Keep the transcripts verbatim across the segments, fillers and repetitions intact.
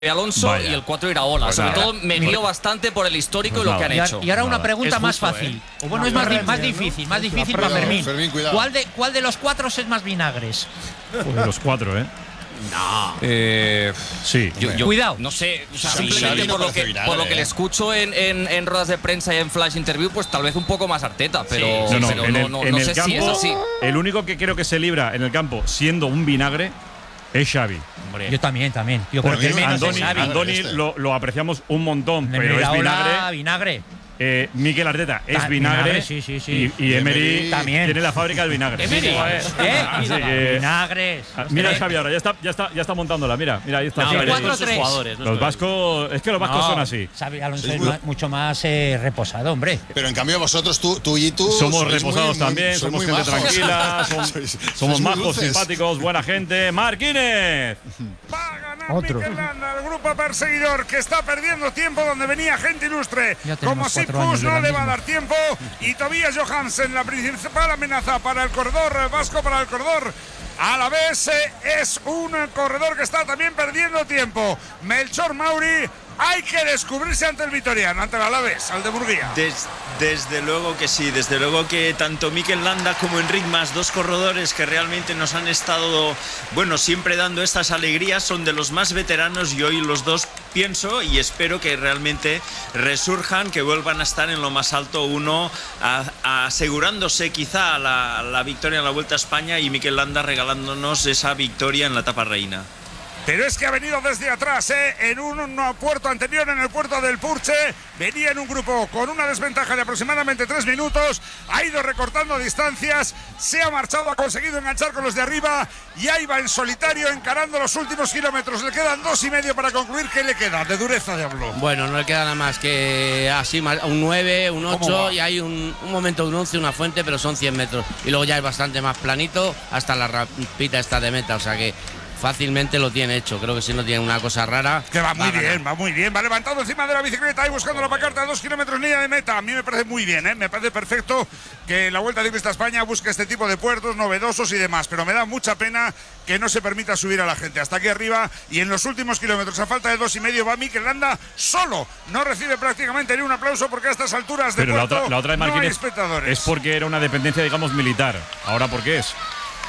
Alonso. Vaya. Y el cuatro Iraola. Pues sobre todo me guío bastante por el histórico pues y lo que han y hecho. Y ahora una nada. pregunta es más justo, fácil. ¿eh? O bueno, es más, di más difícil, más difícil para Fermín. Fermín, ¿Cuál de, ¿Cuál de los cuatro es más vinagres? Pues los cuatro, ¿eh? No. Eh, sí. Yo, yo, Cuidado. No sé, o sea, sí, simplemente sí, por, no lo que, vinagre, por lo que eh. le escucho en, en, en ruedas de prensa y en flash interview, pues tal vez un poco más Arteta, pero sí. no, no, pero en no, el, no, en no el sé campo, si es así. El único que creo que se libra en el campo siendo un vinagre es Xavi. Hombre. Yo también, también. Yo Porque creo que menos Andoni, es Xavi. Andoni este. lo, lo apreciamos un montón, Me pero es vinagre. vinagre. Eh, Mikel Arteta es Ta vinagre, vinagre, sí, sí, sí. Y, y Emery también tiene la fábrica del vinagre. Emery, ¿eh? Así que, Vinagres. mira Xavi ahora, ya está, ya está, ya está montándola, mira, mira ahí está. No, Xavi. cuatro tres. Los vascos, es que los vascos no, son así. Xavi Alonso Sois es muy... ma mucho más eh, reposado, hombre. Pero en cambio vosotros, tú, tú y tú… Somos sois reposados muy, también, muy, somos muy gente majos. tranquila, som, sois, somos sois muy majos, dulces. simpáticos, buena gente. Marquínez. Va a ganar Otro. Mikel Landa, el grupo perseguidor que está perdiendo tiempo donde venía gente ilustre. Ya tenemos Como cuatro Sipkus años de no la le va a misma. dar tiempo. Y Tobias Johansen, la principal amenaza para el corredor vasco, para el corredor. A la vez eh, es un corredor que está también perdiendo tiempo. Melchor Mauri, hay que descubrirse ante el Vitoriano, ante el Alavés, al de Murguía. Des, desde luego que sí, desde luego que tanto Mikel Landa como Enric Mas, dos corredores que realmente nos han estado, bueno, siempre dando estas alegrías, son de los más veteranos y hoy los dos pienso y espero que realmente resurjan, que vuelvan a estar en lo más alto, uno a, a asegurándose quizá la, la victoria en la Vuelta a España y Mikel Landa regalándonos esa victoria en la etapa reina. Pero es que ha venido desde atrás, ¿eh? En un, un puerto anterior, en el puerto del Purche. Venía en un grupo con una desventaja de aproximadamente tres minutos. Ha ido recortando distancias. Se ha marchado, ha conseguido enganchar con los de arriba. Y ahí va en solitario encarando los últimos kilómetros. Le quedan dos y medio para concluir. ¿Qué le queda? De dureza de hablo. Bueno, no le queda nada más que así, un nueve, un ocho. Y hay un, un momento de un once, una fuente, pero son cien metros. Y luego ya es bastante más planito hasta la rampita esta de meta. O sea que fácilmente lo tiene hecho. Creo que si no tiene una cosa rara. Que va muy va bien, va muy bien. Va levantado encima de la bicicleta y buscando la pancarta a dos kilómetros línea de meta. A mí me parece muy bien, ¿eh? Me parece perfecto que la Vuelta Ciclista a España busque este tipo de puertos novedosos y demás. Pero me da mucha pena que no se permita subir a la gente hasta aquí arriba. Y en los últimos kilómetros, a falta de dos y medio, va Mikel Landa solo. No recibe prácticamente ni un aplauso porque a estas alturas de Pero la puerto otra, la otra de no hay Marquínez espectadores. es porque era una dependencia, digamos, militar. Ahora, ¿por qué es?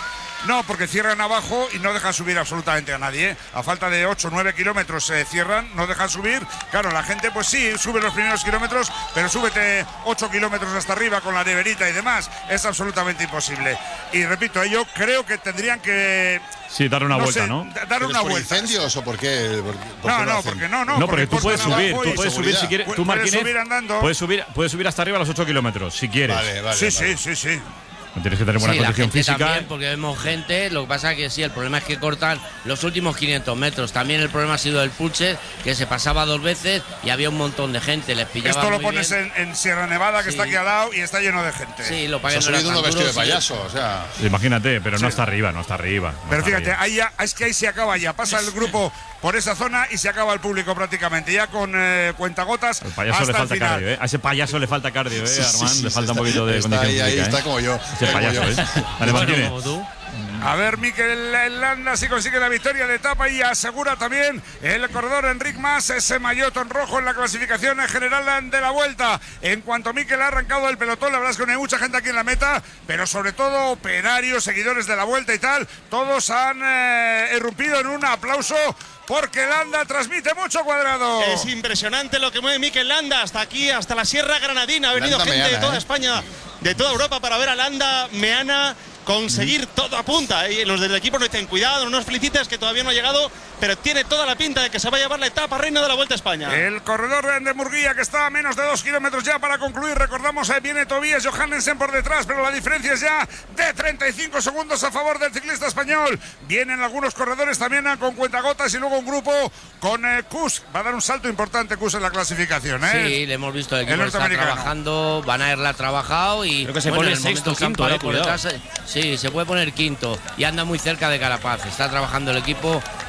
No, porque cierran abajo y no dejan subir absolutamente a nadie, ¿eh? A falta de ocho o nueve kilómetros se eh, cierran, no dejan subir. Claro, la gente pues sí, sube los primeros kilómetros, pero súbete ocho kilómetros hasta arriba con la neverita y demás. Es absolutamente imposible. Y repito, yo creo que tendrían que… Sí, dar una no vuelta, sé, ¿no? Dar una por vuelta. incendios o por qué? ¿Por, por No, qué lo no, hacen? porque no, no. No, porque tú puedes cortan subir, abajo tú y puedes subir si quieres. Tú, puedes Marquínez, subir andando. puedes subir, puedes subir hasta arriba a los ocho kilómetros, si quieres. Vale, vale. Sí, vale. sí, sí, sí. No tienes que tener buena Sí, la condición gente física. también, porque vemos gente. Lo que pasa es que sí, el problema es que cortan los últimos quinientos metros. También el problema ha sido el Pulche, que se pasaba dos veces y había un montón de gente. Les pillaba Esto lo muy pones bien. en, en Sierra Nevada, que Sí. está aquí al lado, y está lleno de gente. Sí, lo Se pagué ha subido uno vestido de payaso, o sea… Imagínate, pero no Sí. está arriba, no está arriba. no Pero está fíjate, arriba. ahí ya, es que ahí se acaba ya. Pasa el grupo por esa zona y se acaba el público prácticamente. Ya con eh, cuentagotas Al payaso hasta le falta el final. cardio, ¿eh? A ese payaso le falta cardio, ¿eh, Sí, sí, Armand? sí, le sí, falta está- un poquito de está condición ahí, ahí física, está ¿eh? como yo. Ese como payaso, yo. ¿eh? Vale, Martínez. Como tú. A ver, Mikel Landa si consigue la victoria de etapa y asegura también el corredor Enric Mas ese maillot en rojo en la clasificación general de la Vuelta. En cuanto Mikel ha arrancado el pelotón, la verdad es que no hay mucha gente aquí en la meta, pero sobre todo operarios, seguidores de la Vuelta y tal, todos han eh, irrumpido en un aplauso porque Landa transmite mucho Cuadrado. Es impresionante lo que mueve Mikel Landa hasta aquí, hasta la Sierra Granadina. Ha venido Landa gente meana, de toda ¿eh? España, de toda Europa para ver a Landa Meana conseguir todo a punta. Y los del equipo no dicen cuidado, no nos felicites que todavía no ha llegado, pero tiene toda la pinta de que se va a llevar la etapa reina de la Vuelta a España. El corredor de Murguía, que está a menos de dos kilómetros ya para concluir. Recordamos, ahí viene Tobias Johansen por detrás, pero la diferencia es ya de treinta y cinco segundos a favor del ciclista español. Vienen algunos corredores también con cuentagotas y luego un grupo con eh, Kuss. Va a dar un salto importante Kuss en la clasificación, ¿eh? Sí, le hemos visto el El equipo está norteamericano. trabajando. Van a la ha trabajado y. Creo que se bueno, pone en el sexto, momento que han quinto, parado eh, por cuidado. detrás, sí, se puede poner quinto y anda muy cerca de Carapaz. Está trabajando el equipo por eso, para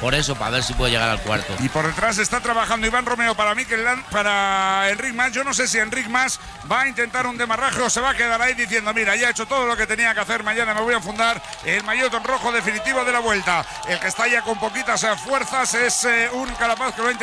para ver si puede llegar al cuarto. Y por detrás está trabajando Iván Romeo para Mikel Landa, para Enric Mas. Yo no sé si Enric Mas va a intentar un demarraje o se va a quedar ahí diciendo, mira, ya he hecho todo lo que tenía que hacer, mañana me voy a fundar el maillot rojo definitivo de la Vuelta. El que está ya con poquitas fuerzas es eh, un Carapaz que lo ha